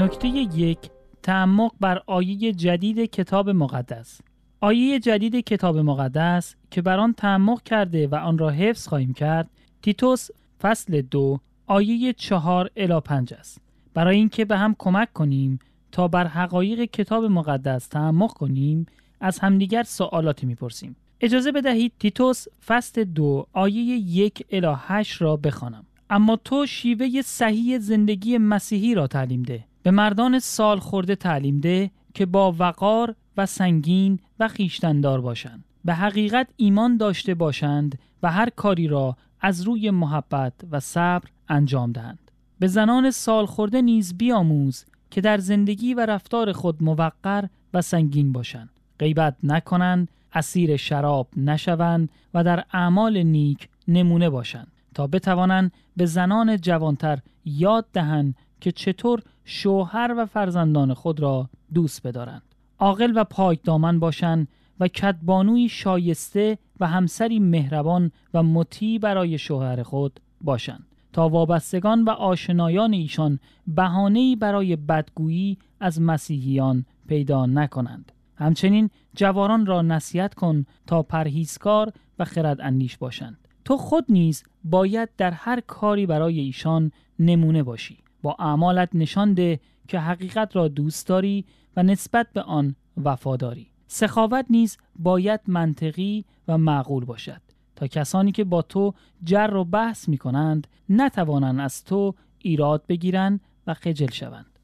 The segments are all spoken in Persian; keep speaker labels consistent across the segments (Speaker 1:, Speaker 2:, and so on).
Speaker 1: نکته 1، تعمق بر آیه جدید کتاب مقدس. آیه جدید کتاب مقدس که بر آن تعمق کرده و آن را حفظ خواهیم کرد، تیتوس فصل 2 آیه 4 الی 5 است. برای اینکه به هم کمک کنیم تا بر حقایق کتاب مقدس تعمق کنیم، از همدیگر سوالاتی میپرسیم. اجازه بدهید تیتوس فصل 2 آیه 1 الی 8 را بخوانم. اما تو شیوه صحیح زندگی مسیحی را تعلیم ده. به مردان سال خورده تعلیم ده که با وقار و سنگین و خویشتن‌دار باشند. به حقیقت ایمان داشته باشند و هر کاری را از روی محبت و صبر انجام دهند. به زنان سال خورده نیز بیاموز که در زندگی و رفتار خود موقر و سنگین باشند. غیبت نکنند، اسیر شراب نشوند و در اعمال نیک نمونه باشند تا بتوانند به زنان جوانتر یاد دهند که چطور شوهر و فرزندان خود را دوست بدارند. عاقل و پاک دامن باشند و کدبانوی شایسته و همسری مهربان و مطیع برای شوهر خود باشند تا وابستگان و آشنایان ایشان بهانه‌ای برای بدگویی از مسیحیان پیدا نکنند. همچنین جوانان را نصیحت کن تا پرهیزکار و خرداندیش باشند. تو خود نیز باید در هر کاری برای ایشان نمونه باشی. با اعمالت نشان ده که حقیقت را دوست داری و نسبت به آن وفاداری. سخاوت نیز باید منطقی و معقول باشد تا کسانی که با تو جر و بحث می کنند نتوانند از تو ایراد بگیرند و خجل شوند.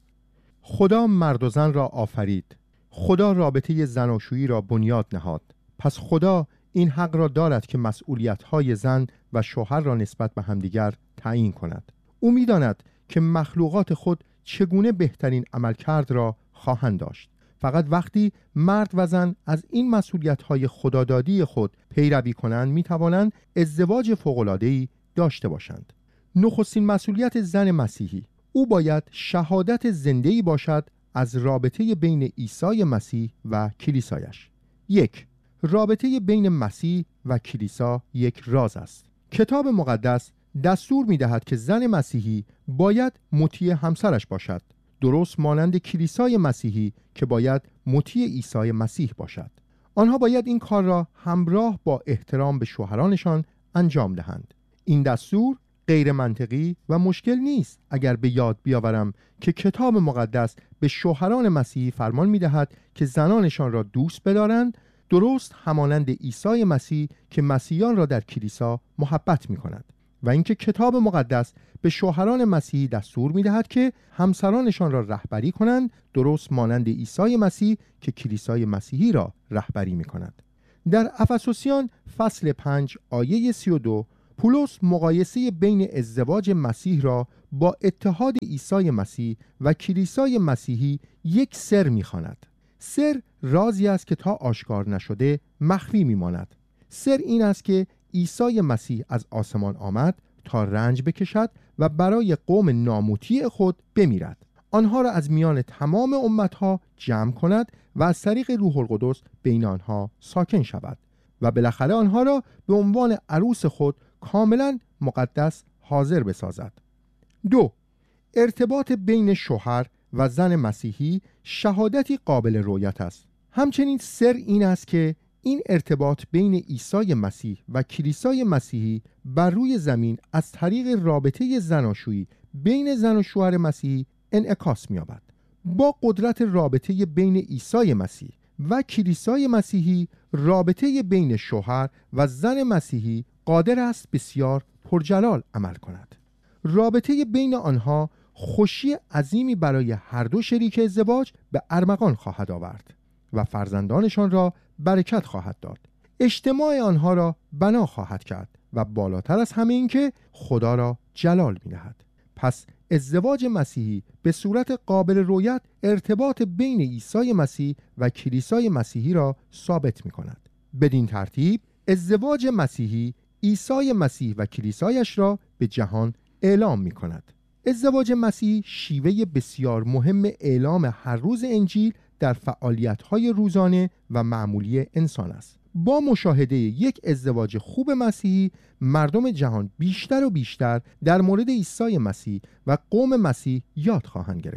Speaker 2: خدا مرد و زن را آفرید. خدا رابطه زناشویی را بنیاد نهاد. پس خدا این حق را دارد که مسئولیت‌های زن و شوهر را نسبت به همدیگر تعیین کند. او می‌داند که مخلوقات خود چگونه بهترین عملکرد را خواهند داشت. فقط وقتی مرد و زن از این مسئولیت‌های خدادادی خود پیروی کنند می‌توانند ازدواج فوق‌العاده‌ای داشته باشند. نخستین مسئولیت زن مسیحی، او باید شهادت زنده‌ای باشد از رابطه بین عیسی مسیح و کلیسایش. 1. رابطه بین مسیح و کلیسا یک راز است. کتاب مقدس دستور می‌دهد که زن مسیحی باید مطیع همسرش باشد، درست مانند کلیسای مسیحی که باید مطیع عیسی مسیح باشد. آنها باید این کار را همراه با احترام به شوهرانشان انجام دهند. این دستور غیر منطقی و مشکل نیست اگر به یاد بیاورم که کتاب مقدس به شوهران مسیحی فرمان می‌دهد که زنانشان را دوست بدارند، درست همانند عیسی مسیح که مسیحیان را در کلیسا محبت می‌کند. و اینکه کتاب مقدس به شوهران مسیحی دستور می‌دهد که همسرانشان را رهبری کنند، درست مانند عیسی مسیح که کلیسای مسیحی را رهبری می‌کند. در افسوسیان فصل 5 آیه 32 پولس مقایسه بین ازدواج مسیح را با اتحاد عیسی مسیح و کلیسای مسیحی یک سر می‌خواند. سر رازی است که تا آشکار نشده مخفی می‌ماند. سر این است که عیسی مسیح از آسمان آمد تا رنج بکشد و برای قوم نامطیع خود بمیرد، آنها را از میان تمام امتها جمع کند و از طریق روح القدس بین آنها ساکن شود و بالاخره آنها را به عنوان عروس خود کاملا مقدس حاضر بسازد. 2. ارتباط بین شوهر و زن مسیحی شهادتی قابل رؤیت است. همچنین سر این است که این ارتباط بین عیسی مسیح و کلیسای مسیحی بر روی زمین از طریق رابطه زناشویی بین زن و شوهر مسیحی انعکاس می‌یابد. با قدرت رابطه بین عیسی مسیح و کلیسای مسیحی، رابطه بین شوهر و زن مسیحی قادر است بسیار پرجلال عمل کند. رابطه بین آنها خوشی عظیمی برای هر دو شریک ازدواج به ارمغان خواهد آورد و فرزندانشان را برکت خواهد داد. اجتماع آنها را بنا خواهد کرد و بالاتر از همه این که خدا را جلال می‌دهد. پس ازدواج مسیحی به صورت قابل رؤیت ارتباط بین عیسی مسیح و کلیسای مسیحی را ثابت می‌کند. بدین ترتیب ازدواج مسیحی عیسی مسیح و کلیسایش را به جهان اعلام می‌کند. ازدواج مسیحی شیوه بسیار مهم اعلام هر روز انجیل در فعالیت‌های روزانه و معمولی انسان است. با مشاهده یک ازدواج خوب مسیحی، مردم جهان بیشتر و بیشتر در مورد عیسی مسیح و قوم مسیح یاد خواهند گرفت.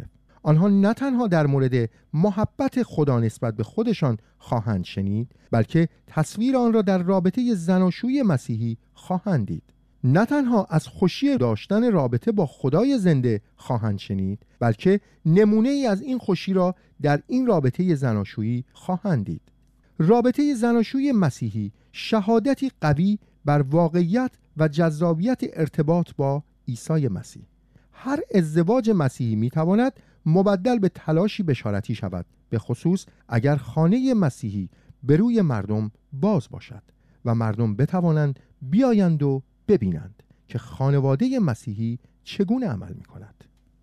Speaker 2: آنها نه تنها در مورد محبت خدا نسبت به خودشان خواهند شنید، بلکه تصویر آن را در رابطه زناشویی مسیحی خواهند دید. نه تنها از خوشی داشتن رابطه با خدای زنده خواهند شنید، بلکه نمونه ای از این خوشی را در این رابطه زناشویی خواهند دید. رابطه زناشویی مسیحی شهادتی قوی بر واقعیت و جذابیت ارتباط با عیسی مسیح. هر ازدواج مسیحی میتواند مبدل به تلاشی بشارتی شود، به خصوص اگر خانه مسیحی به روی مردم باز باشد و مردم بتوانند بیایند و ببینند که خانواده مسیحی چگونه عمل می کند.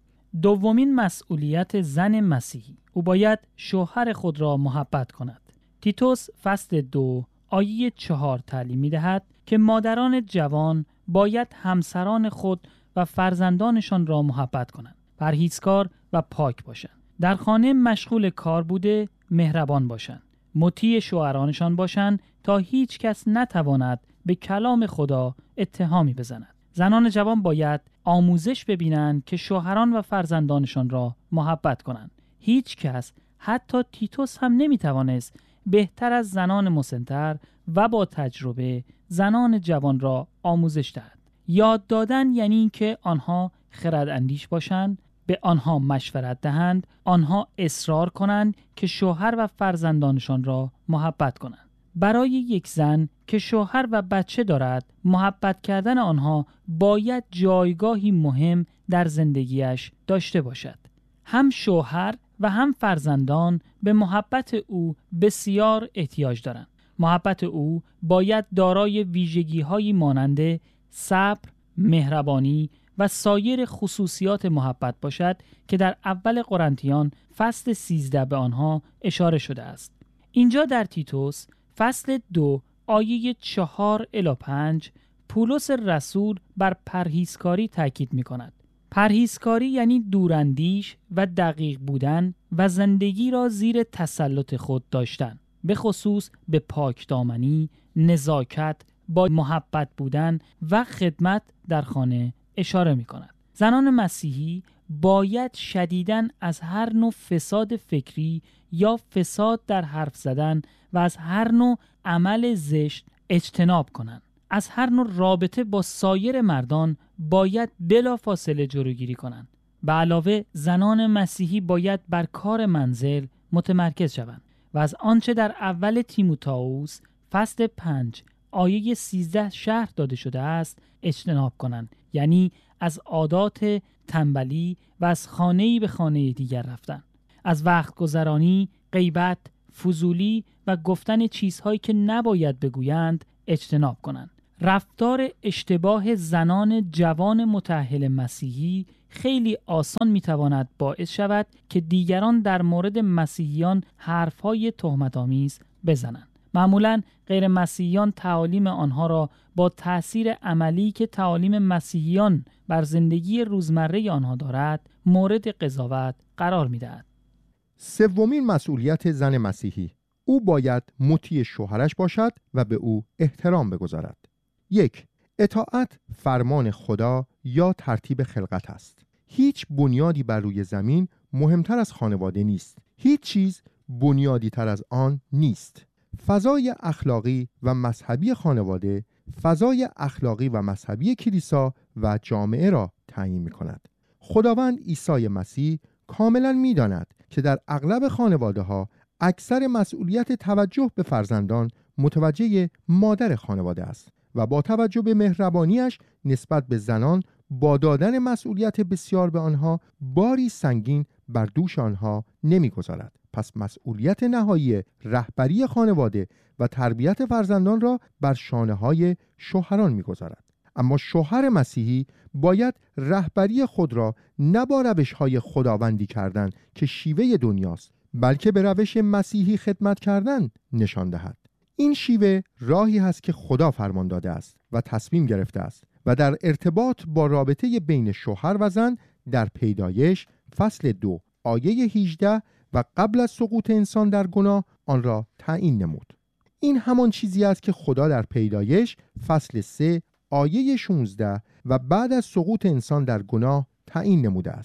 Speaker 1: دومین مسئولیت زن مسیحی، او باید شوهر خود را محبت کند. تیتوس فصل 2 آیه 4 تعلیم می دهد که مادران جوان باید همسران خود و فرزندانشان را محبت کنند، پرهیزکار و پاک باشند، در خانه مشغول کار بوده مهربان باشند، مطیع شوهرانشان باشند تا هیچ کس نتواند به کلام خدا اتهامی بزند. زنان جوان باید آموزش ببینند که شوهران و فرزندانشان را محبت کنند. هیچ کس، حتی تیتوس هم نمیتوانست بهتر از زنان مسن‌تر و با تجربه زنان جوان را آموزش دهد. یاد دادن یعنی این که آنها خرداندیش باشند، به آنها مشورت دهند، آنها اصرار کنند که شوهر و فرزندانشان را محبت کنند. برای یک زن که شوهر و بچه دارد، محبت کردن آنها باید جایگاهی مهم در زندگیش داشته باشد. هم شوهر و هم فرزندان به محبت او بسیار احتیاج دارند. محبت او باید دارای ویژگی‌هایی مانند صبر، مهربانی و سایر خصوصیات محبت باشد که در اول قرنتیان فصل 13 به آنها اشاره شده است. اینجا در تیتوس فصل 2 آیه 4 الی 5 پولس رسول بر پرهیزکاری تاکید می کند. پرهیزکاری یعنی دوراندیش و دقیق بودن و زندگی را زیر تسلط خود داشتن، به خصوص به پاکدامنی، نزاکت، با محبت بودن و خدمت در خانه اشاره می کند. زنان مسیحی باید شدیداً از هر نوع فساد فکری یا فساد در حرف زدن و از هر نوع عمل زشت اجتناب کنند. از هر نوع رابطه با سایر مردان باید بلافاصله جلوگیری کنند. به علاوه زنان مسیحی باید بر کار منزل متمرکز شوند و از آنچه در اول تیموتائوس فصل 5 آیه 13 شرح داده شده است اجتناب کنند، یعنی از عادات تنبلی و از خانه‌ای به خانه دیگر رفتن، از وقت گذرانی، غیبت، فضولی و گفتن چیزهایی که نباید بگویند اجتناب کنند. رفتار اشتباه زنان جوان متأهل مسیحی خیلی آسان میتواند باعث شود که دیگران در مورد مسیحیان حرفهای تهمت‌آمیز بزنند. معمولاً غیر مسیحیان تعالیم آنها را با تأثیر عملی که تعالیم مسیحیان بر زندگی روزمره آنها دارد مورد قضاوت قرار می‌دهد.
Speaker 2: سومین مسئولیت زن مسیحی، او باید مطیع شوهرش باشد و به او احترام بگذارد. 1. اطاعت فرمان خدا یا ترتیب خلقت است. هیچ بنیادی بر روی زمین مهمتر از خانواده نیست. هیچ چیز بنیادی تر از آن نیست. فضای اخلاقی و مذهبی خانواده، فضای اخلاقی و مذهبی کلیسا و جامعه را تعیین می‌کند. خداوند عیسی مسیح کاملا می‌داند که در اغلب خانواده‌ها اکثر مسئولیت توجه به فرزندان متوجه مادر خانواده است و با توجه به مهربانیش نسبت به زنان با دادن مسئولیت بسیار به آنها باری سنگین بر دوش آنها نمی‌گذارد. پس مسئولیت نهایی رهبری خانواده و تربیت فرزندان را بر شانه‌های شوهران می‌گذارد. اما شوهر مسیحی باید رهبری خود را نه با روش‌های خداوندی کردن که شیوه دنیاست، بلکه به روش مسیحی خدمت کردن نشان دهد. این شیوه راهی هست که خدا فرمان داده است و تصمیم گرفته است و در ارتباط با رابطه بین شوهر و زن در پیدایش فصل 2 آیه 18 و قبل از سقوط انسان در گناه آن را تعیین نمود. این همان چیزی است که خدا در پیدایش فصل 3 آیه 16 و بعد از سقوط انسان در گناه تعیین نموده است.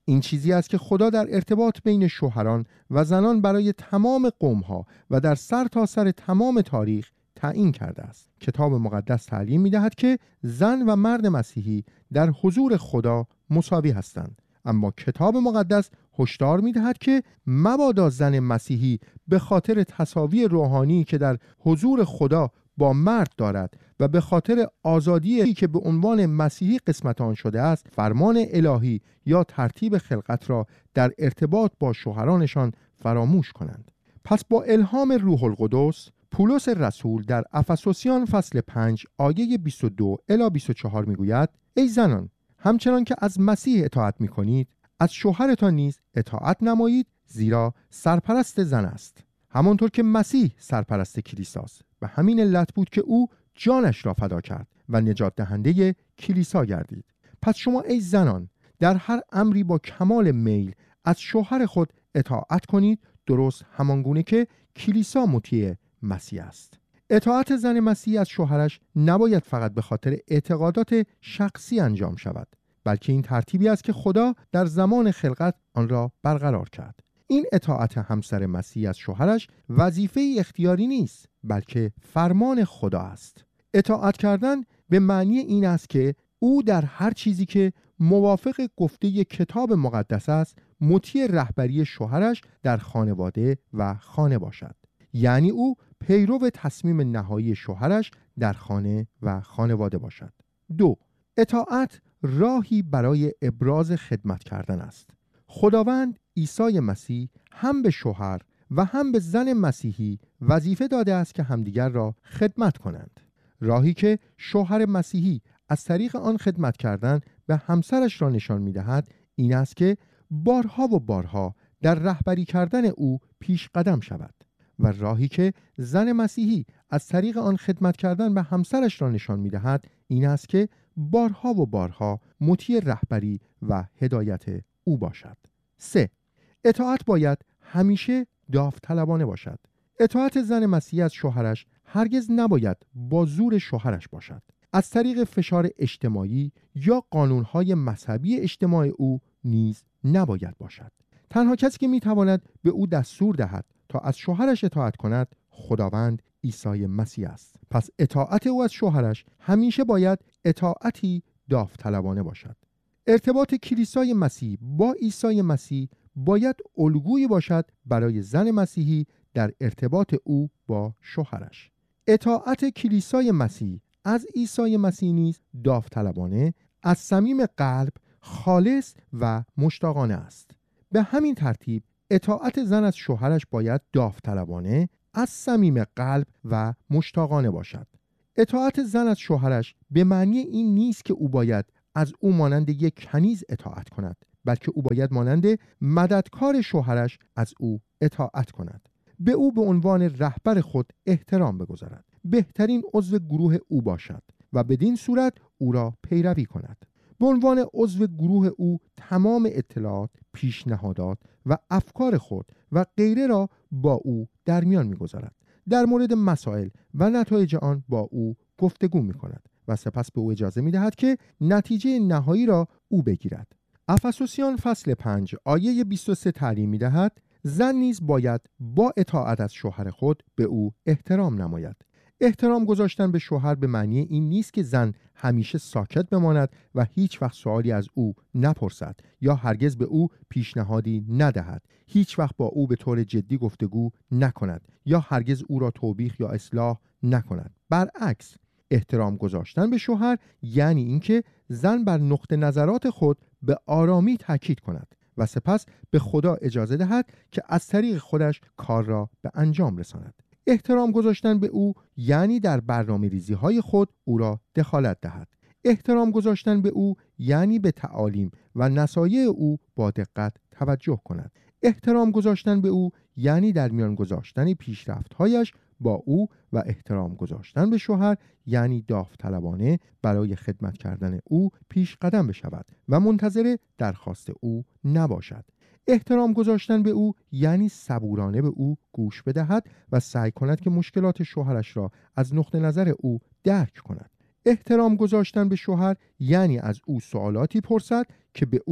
Speaker 2: این چیزی است که خدا در ارتباط بین شوهران و زنان برای تمام قوم‌ها و در سرتاسر تمام تاریخ تعیین کرده است. کتاب مقدس تعلیم می‌دهد که زن و مرد مسیحی در حضور خدا مساوی هستند، اما کتاب مقدس هشدار می‌دهد که مبادا زن مسیحی به خاطر تساوی روحانی که در حضور خدا با مرد دارد و به خاطر آزادی که به عنوان مسیحی قسمت آن شده است، فرمان الهی یا ترتیب خلقت را در ارتباط با شوهرانشان فراموش کنند. پس با الهام روح القدس پولس رسول در افسوسیان فصل 5 آیه 22 الی 24 میگوید: ای زنان، همچنان که از مسیح اطاعت میکنید، از شوهرتان نیز اطاعت نمایید، زیرا سرپرست زن است، همانطور که مسیح سرپرست کلیساست. و همین علت بود که او جانش را فدا کرد و نجات دهنده کلیسا گردید. پس شما ای زنان در هر امری با کمال میل از شوهر خود اطاعت کنید، درست همانگونه که کلیسا مطیع مسیح است. اطاعت زن مسیحی از شوهرش نباید فقط به خاطر اعتقادات شخصی انجام شود، بلکه این ترتیبی است که خدا در زمان خلقت آن را برقرار کرد. این اطاعت همسر مسیحی از شوهرش وظیفه اختیاری نیست، بلکه فرمان خدا است. اطاعت کردن به معنی این است که او در هر چیزی که موافق گفته کتاب مقدس است مطیع رهبری شوهرش در خانواده و خانه باشد. یعنی او پیرو تصمیم نهایی شوهرش در خانه و خانواده باشد. 2. اطاعت راهی برای ابراز خدمت کردن است. خداوند عیسی مسیح هم به شوهر و هم به زن مسیحی وظیفه داده است که همدیگر را خدمت کنند. راهی که شوهر مسیحی از طریق آن خدمت کردن به همسرش را نشان می‌دهد این است که بارها و بارها در رهبری کردن او پیش قدم شود، و راهی که زن مسیحی از طریق آن خدمت کردن به همسرش را نشان می‌دهد این است که بارها و بارها مطیع رهبری و هدایت او باشد. 3. اطاعت باید همیشه داوطلبانه باشد. اطاعت زن مسیحی از شوهرش هرگز نباید با زور شوهرش باشد. از طریق فشار اجتماعی یا قانونهای مذهبی اجتماع او نیز نباید باشد. تنها کسی که میتواند به او دستور دهد تا از شوهرش اطاعت کند خداوند عیسی مسیح است. پس اطاعت او از شوهرش همیشه باید اطاعتی داوطلبانه باشد. ارتباط کلیسای مسیح با عیسی مسیح باید الگویی باشد برای زن مسیحی در ارتباط او با شوهرش. اطاعت کلیسای مسیح از عیسی مسیح نیز داوطلبانه، از صمیم قلب، خالص و مشتاقانه است. به همین ترتیب اطاعت زن از شوهرش باید داوطلبانه، از صمیم قلب و مشتاقانه باشد. اطاعت زن از شوهرش به معنی این نیست که او باید از او مانند یک کنیز اطاعت کند، بلکه او باید مانند مددکار شوهرش از او اطاعت کند. به او به عنوان رهبر خود احترام بگذارد، بهترین عضو گروه او باشد و بدین صورت او را پیروی کند. به عنوان عضو گروه او تمام اطلاعات، پیشنهادات و افکار خود و غیره را با او در میان می‌گذارد. در مورد مسائل و نتایج آن با او گفتگو می‌کند و سپس به او اجازه می‌دهد که نتیجه نهایی را او بگیرد. افسوسیان فصل 5 آیه 23 تعلیم می‌دهد: زن نیز باید با اطاعت از شوهر خود به او احترام نماید. احترام گذاشتن به شوهر به معنی این نیست که زن همیشه ساکت بماند و هیچ وقت سوالی از او نپرسد یا هرگز به او پیشنهادی ندهد، هیچ وقت با او به طور جدی گفتگو نکند یا هرگز او را توبیخ یا اصلاح نکند. برعکس، احترام گذاشتن به شوهر یعنی اینکه زن بر نقطه نظرات خود به آرامی تاکید کند و سپس به خدا اجازه دهد که از طریق خودش کار را به انجام رساند. احترام گذاشتن به او یعنی در برنامه‌ریزی‌های خود او را دخالت دهد. احترام گذاشتن به او یعنی به تعالیم و نصایح او با دقت توجه کند. احترام گذاشتن به او یعنی در میان گذاشتن پیشرفت‌هایش با او و احترام گذاشتن به شوهر یعنی داوطلبانه برای خدمت کردن او پیش قدم بشود و منتظر درخواست او نباشد. احترام گذاشتن به او یعنی صبورانه به او گوش بدهد و سعی کند که مشکلات شوهرش را از نقطه نظر او درک کند. احترام گذاشتن به شوهر یعنی از او سوالاتی پرسد که به او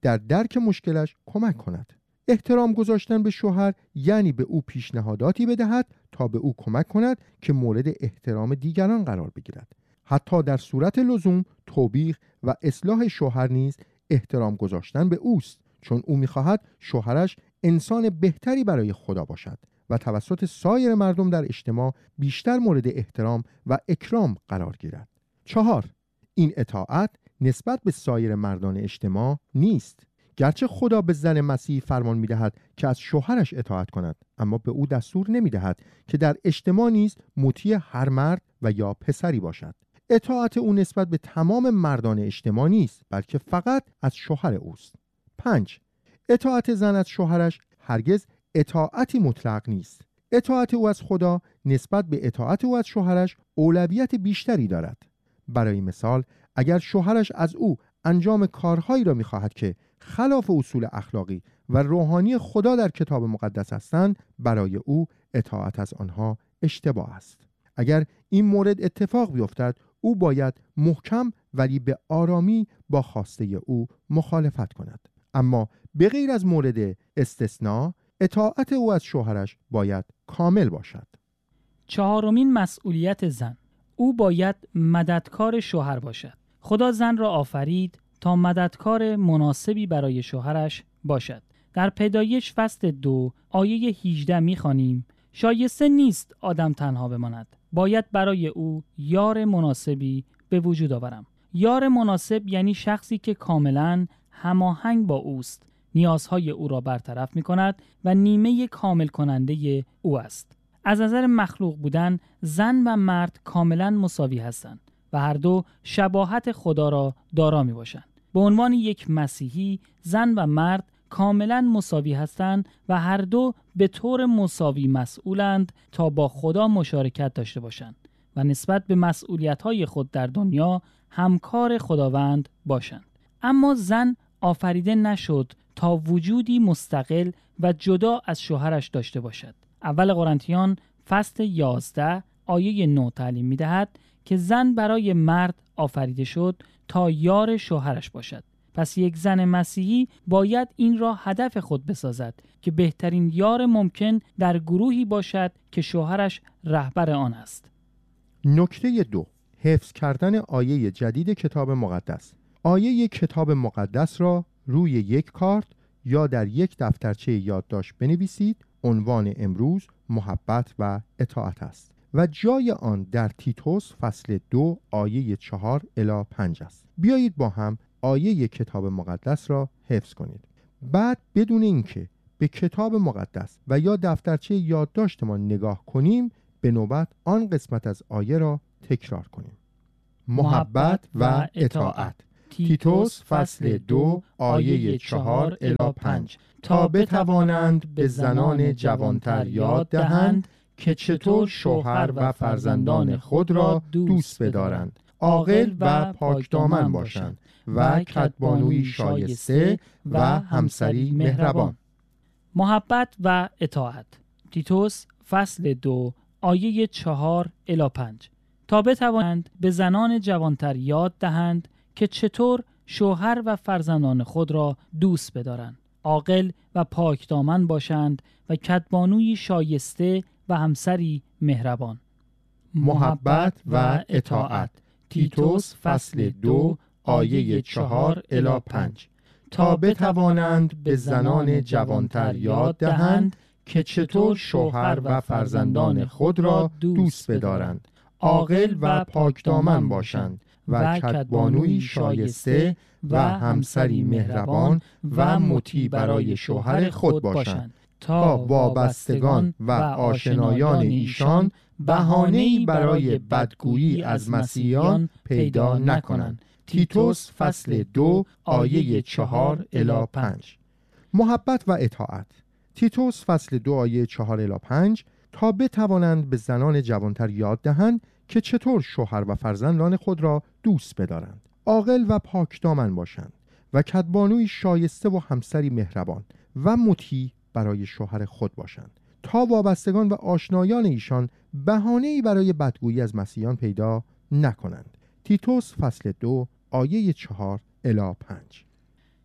Speaker 2: در درک مشکلش کمک کند. احترام گذاشتن به شوهر یعنی به او پیشنهاداتی بدهد تا به او کمک کند که مورد احترام دیگران قرار بگیرد. حتی در صورت لزوم توبیخ و اصلاح شوهر نیز احترام گذاشتن به اوست، چون او می‌خواهد شوهرش انسان بهتری برای خدا باشد و توسط سایر مردم در اجتماع بیشتر مورد احترام و اکرام قرار گیرد. 4. این اطاعت نسبت به سایر مردان اجتماع نیست. گرچه خدا به زن مسیحی فرمان می‌دهد که از شوهرش اطاعت کند، اما به او دستور نمی‌دهد که در اجتماع نیز مطیع هر مرد و یا پسری باشد. اطاعت او نسبت به تمام مردان اجتماع نیست، بلکه فقط از شوهر اوست. 5. اطاعت زن از شوهرش هرگز اطاعتی مطلق نیست. اطاعت او از خدا نسبت به اطاعت او از شوهرش اولویت بیشتری دارد. برای مثال، اگر شوهرش از او انجام کارهایی را می‌خواهد که خلاف اصول اخلاقی و روحانی خدا در کتاب مقدس هستند، برای او اطاعت از آنها اشتباه است. اگر این مورد اتفاق بیفتد، او باید محکم ولی به آرامی با خواسته او مخالفت کند. اما به غیر از مورد استثناء، اطاعت او از شوهرش باید کامل باشد.
Speaker 1: 4. مسئولیت زن. او باید مددکار شوهر باشد. خدا زن را آفرید تا مددکار مناسبی برای شوهرش باشد. در پیدایش فصل 2 آیه 18 می‌خوانیم: شایسته نیست آدم تنها بماند، باید برای او یار مناسبی به وجود آورم. یار مناسب یعنی شخصی که کاملاً هماهنگ با اوست، نیازهای او را برطرف می‌کند و نیمه کامل کننده او است. از نظر مخلوق بودن، زن و مرد کاملاً مساوی هستند و هر دو شباهت خدا را دارا میباشند. به عنوان یک مسیحی، زن و مرد کاملاً مساوی هستند و هر دو به طور مساوی مسئولند تا با خدا مشارکت داشته باشند و نسبت به مسئولیت‌های خود در دنیا همکار خداوند باشند. اما زن آفریده نشد تا وجودی مستقل و جدا از شوهرش داشته باشد. اول قرنتیان فصل 11 آیه 9 تعلیم می‌دهد که زن برای مرد آفریده شد تا یار شوهرش باشد. پس یک زن مسیحی باید این را هدف خود بسازد که بهترین یار ممکن در گروهی باشد که شوهرش رهبر آن است.
Speaker 2: نکته 2. حفظ کردن آیه جدید کتاب مقدس. آیه کتاب مقدس را روی یک کارت یا در یک دفترچه یادداشت بنویسید. عنوان امروز محبت و اطاعت است و جای آن در تیتوس فصل 2 آیه 4 الی 5 است. بیایید با هم آیه کتاب مقدس را حفظ کنید. بعد بدون اینکه به کتاب مقدس و یا دفترچه یادداشتمان نگاه کنیم، به نوبت آن قسمت از آیه را تکرار کنیم. محبت و اطاعت. تیتوس فصل 2 آیه 4 الی 5. تا بتوانند به زنان جوانتر یاد دهند که چطور شوهر و فرزندان خود را دوست بدارند، عاقل و پاکدامن باشند و کدبانوی شایسته و همسری مهربان.
Speaker 1: محبت و اطاعت. تیتوس فصل 2 آیه 4 الی 5. تا بتوانند به زنان جوانتر یاد دهند که چطور شوهر و فرزندان خود را دوست بدارند، عاقل و پاکدامن باشند و کدبانوی شایسته و همسری مهربان.
Speaker 2: محبت و اطاعت. تیتوس فصل 2 آیه 4 الی 5. تا بتوانند به زنان جوانتر یاد دهند که چطور شوهر و فرزندان خود را دوست بدارند، عاقل و پاکدامن باشند و کدبانوی شایسته و همسری مهربان و مطیع برای شوهر خود باشند، تا وابستگان و آشنایان ایشان بهانه‌ای برای بدگویی از مسیحیان پیدا نکنند. تیتوس فصل 2 آیه 4 الی 5. محبت و اطاعت. تیتوس فصل 2 آیه 4 الی 5. تا بتوانند به زنان جوانتر یاد دهند که چطور شوهر و فرزندان خود را دوست بدارند، عاقل و پاکدامن باشند و کدبانوی شایسته و همسری مهربان و مطیع برای شوهر خود باشند، تا وابستگان و آشنایان ایشان بهانه‌ای برای بدگویی از مسیحیان پیدا نکنند. تیتوس فصل 2 آیه 4 الی 5.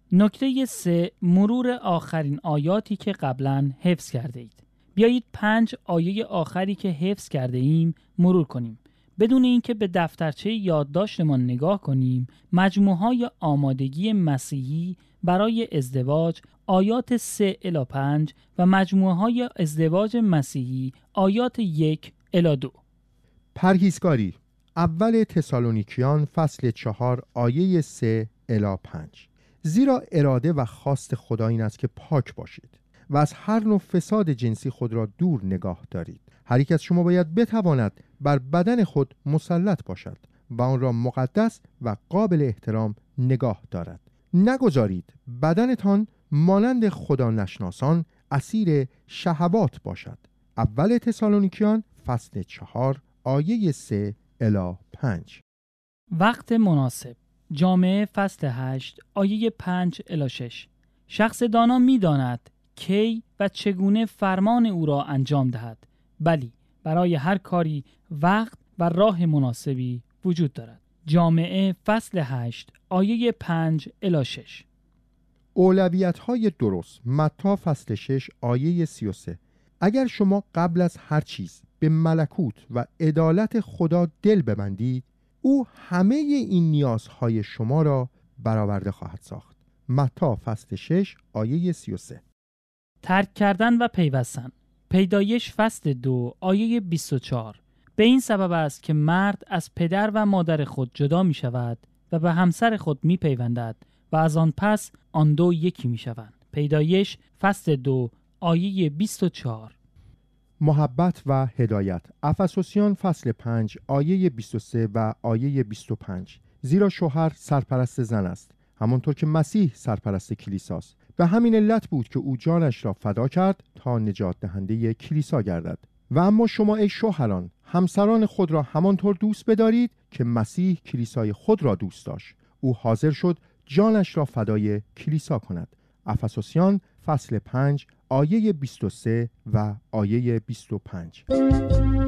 Speaker 1: نکته 3 مرور آخرین آیاتی که قبلا حفظ کرده اید. بیایید 5 آیه آخری که حفظ کرده ایم مرور کنیم. بدون اینکه به دفترچه یادداشتمان نگاه کنیم، مجموعه‌های آمادگی مسیحی برای ازدواج آیات 3 الی 5 و مجموعه‌های ازدواج مسیحی آیات 1 الی 2.
Speaker 2: پرهیزگاری اول تسالونیکیان فصل 4 آیه 3 الی 5. زیرا اراده و خواست خدا این است که پاک باشید و از هر نوع فساد جنسی خود را دور نگاه دارید. هر یک از شما باید بتواند بر بدن خود مسلط باشد و آن را مقدس و قابل احترام نگاه دارد. نگذارید بدنتان مانند خدا نشناسان اسیر شهوات باشد. اول تسالونیکیان فصل 4 آیه 3 الی 5.
Speaker 1: وقت مناسب جامعه فصل 8 آیه 5 الی 6. شخص دانا می داند کی و چگونه فرمان او را انجام دهد. بلی، برای هر کاری وقت و راه مناسبی وجود دارد. جامعه فصل 8 آیه 5 الی 6.
Speaker 2: اولویت‌های درست متی فصل 6 آیه 33. اگر شما قبل از هر چیز به ملکوت و عدالت خدا دل ببندید، او همه این نیازهای شما را برآورده خواهد ساخت. متی فصل 6 آیه 33.
Speaker 1: ترک کردن و پیوستن. پیدایش فصل 2 آیه 24. به این سبب است که مرد از پدر و مادر خود جدا می شود و به همسر خود می پیوندد و از آن پس آن دو یکی می شوند. پیدایش فصل 2 آیه 24.
Speaker 2: محبت و هدایت. افسوسیان فصل 5 آیه 23 و آیه 25. زیرا شوهر سرپرست زن است، همانطور که مسیح سرپرست کلیساست. به همین علت بود که او جانش را فدا کرد تا نجات دهنده کلیسا گردد. و اما شما ای شوهران، همسران خود را همانطور دوست بدارید که مسیح کلیسای خود را دوست داشت. او حاضر شد جانش را فدای کلیسا کند. افسوسیان فصل 5 آیه 23 و آیه 25.